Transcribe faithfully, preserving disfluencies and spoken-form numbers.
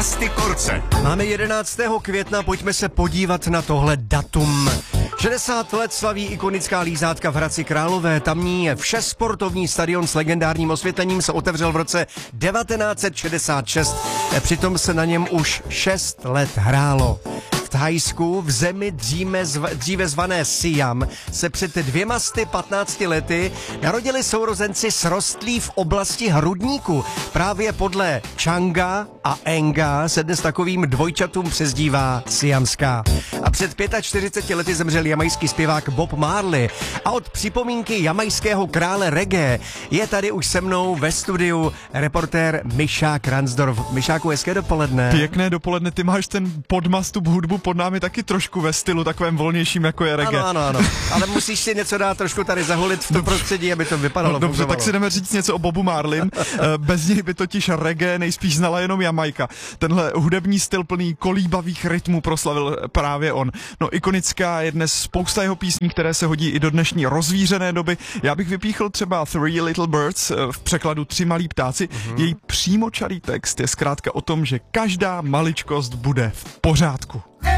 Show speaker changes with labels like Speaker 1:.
Speaker 1: Mastikorce.
Speaker 2: Máme jedenáctého května, pojďme se podívat na tohle datum. šedesát let slaví ikonická lízátka v Hradci Králové. Tamní všesportovní stadion s legendárním osvětlením se otevřel v roce devatenáct set šedesát šest. Přitom se na něm už šest let hrálo. V Thajsku, v zemi dříve, zv, dříve zvané Siam, se před dvěma sty patnácti lety narodili sourozenci srostlí v oblasti hrudníku. Právě podle Changa a Enga se dnes takovým dvojčatům přezdívá siamská. A před čtyřiceti pěti lety zemřel jamajský zpěvák Bob Marley. A od připomínky jamajského krále reggae je tady už se mnou ve studiu reportér Mišák Ransdorf. Mišáku, hezké dopoledne.
Speaker 3: Pěkné dopoledne, ty máš ten podmastup hudbu pod námi taky trošku ve stylu takovém volnějším, jako je reggae.
Speaker 2: Ano, ano, ano. Ale musíš si něco dát trošku tady zahulit v tom prostředí, aby to vypadalo.
Speaker 3: No, dobře, tak si jdeme říct něco o Bobu Marleym. Bez něj by totiž reggae nejspíš znala jenom Jamajka. Tenhle hudební styl plný kolíbavých rytmů proslavil právě on. No, ikonická je dnes spousta jeho písní, které se hodí i do dnešní rozvířené doby. Já bych vypíchl třeba Three Little Birds, v překladu Tři malí ptáci. Mm-hmm. Její přímočarý text je zkrátka o tom, že každá maličkost bude v pořádku.